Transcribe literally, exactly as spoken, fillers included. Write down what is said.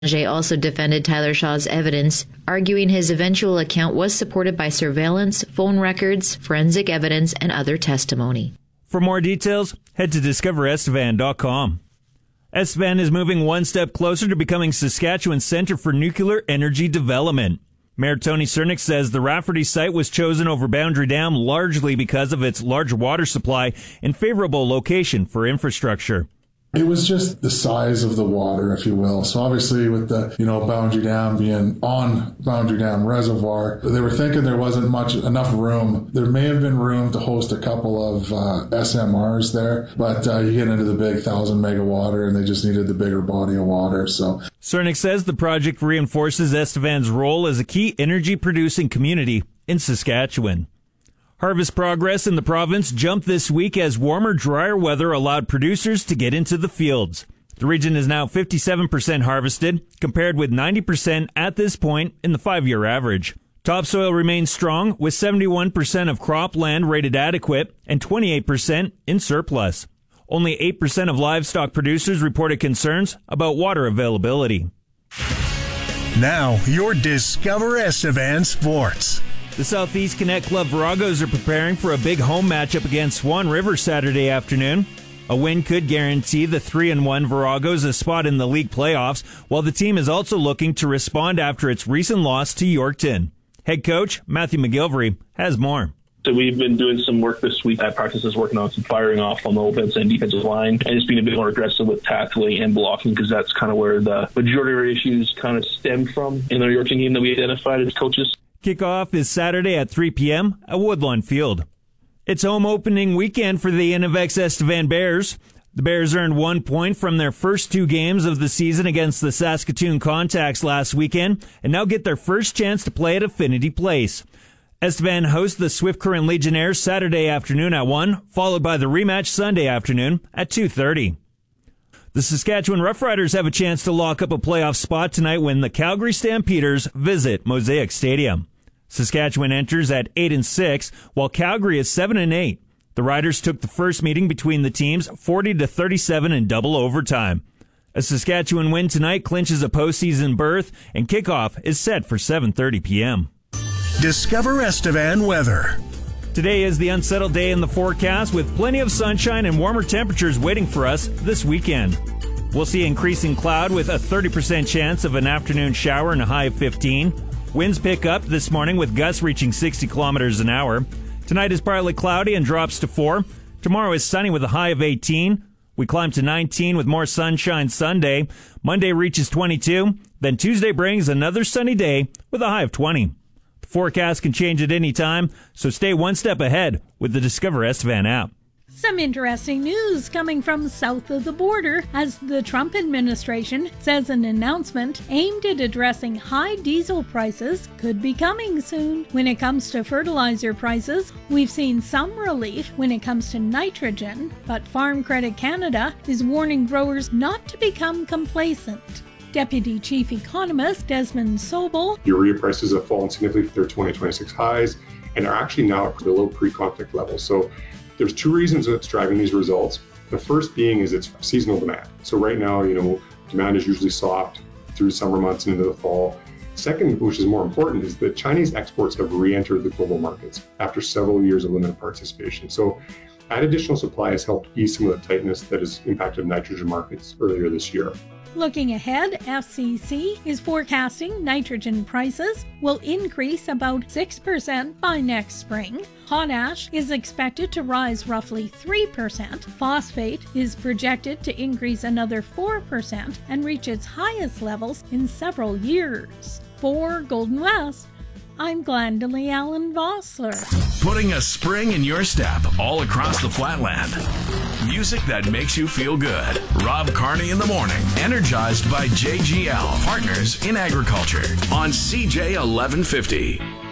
Jay also defended Tyler Shaw's evidence, arguing his eventual account was supported by surveillance, phone records, forensic evidence, and other testimony. For more details, head to discover estevan dot com. Estevan is moving one step closer to becoming Saskatchewan's Centre for Nuclear Energy Development. Mayor Tony Cernick says the Rafferty site was chosen over Boundary Dam largely because of its large water supply and favorable location for infrastructure. It was just the size of the water, if you will. So obviously with the, you know, Boundary Dam being on Boundary Dam Reservoir, they were thinking there wasn't much enough room. There may have been room to host a couple of uh, S M Rs there, but uh, you get into the big thousand mega water and they just needed the bigger body of water. So Cernick says the project reinforces Estevan's role as a key energy producing community in Saskatchewan. Harvest progress in the province jumped this week as warmer, drier weather allowed producers to get into the fields. The region is now fifty-seven percent harvested, compared with ninety percent at this point in the five-year average. Topsoil remains strong, with seventy-one percent of cropland rated adequate and twenty-eight percent in surplus. Only eight percent of livestock producers reported concerns about water availability. Now, your Discover Estevan Sports. The Southeast Connect Club Viragos are preparing for a big home matchup against Swan River Saturday afternoon. A win could guarantee the three and one Viragos a spot in the league playoffs, while the team is also looking to respond after its recent loss to Yorkton. Head coach Matthew McGilvery has more. So we've been doing some work this week at practices, working on some firing off on the offense and defensive line, and just being a bit more aggressive with tackling and blocking, because that's kind of where the majority of our issues kind of stem from in the Yorkton game that we identified as coaches. Kickoff is Saturday at three p.m. at Woodlawn Field. It's home opening weekend for the Innovex Estevan Bears. The Bears earned one point from their first two games of the season against the Saskatoon Contacts last weekend, and now get their first chance to play at Affinity Place. Estevan hosts the Swift Current Legionnaires Saturday afternoon at one, followed by the rematch Sunday afternoon at two thirty. The Saskatchewan Roughriders have a chance to lock up a playoff spot tonight when the Calgary Stampeders visit Mosaic Stadium. Saskatchewan enters at eight and six, while Calgary is seven and eight. The Riders took the first meeting between the teams forty to thirty-seven in double overtime. A Saskatchewan win tonight clinches a postseason berth, and kickoff is set for seven thirty p.m. Discover Estevan weather. Today is the unsettled day in the forecast, with plenty of sunshine and warmer temperatures waiting for us this weekend. We'll see increasing cloud with a thirty percent chance of an afternoon shower and a high of fifteen. Winds pick up this morning with gusts reaching sixty kilometers an hour. Tonight is partly cloudy and drops to four. Tomorrow is sunny with a high of eighteen. We climb to nineteen with more sunshine Sunday. Monday reaches twenty-two. Then Tuesday brings another sunny day with a high of twenty. The forecast can change at any time, so stay one step ahead with the Discover Estevan app. Some interesting news coming from south of the border as the Trump administration says an announcement aimed at addressing high diesel prices could be coming soon. When it comes to fertilizer prices, we've seen some relief when it comes to nitrogen, but Farm Credit Canada is warning growers not to become complacent. Deputy Chief Economist Desmond Sobel. Urea prices have fallen significantly from their twenty twenty-six highs and are actually now below pre-conflict levels. So there's two reasons that's driving these results. The first being is it's seasonal demand. So right now, you know, demand is usually soft through summer months and into the fall. Second, which is more important, is that Chinese exports have re-entered the global markets after several years of limited participation. So that additional supply has helped ease some of the tightness that has impacted nitrogen markets earlier this year. Looking ahead, F C C is forecasting nitrogen prices will increase about six percent by next spring. Potash is expected to rise roughly three percent. Phosphate is projected to increase another four percent and reach its highest levels in several years. For Golden West, I'm Glendalee Allen Vossler. Putting a spring in your step all across the flatland. Music that makes you feel good. Rob Carney in the morning. Energized by J G L, partners in agriculture. On C J eleven fifty.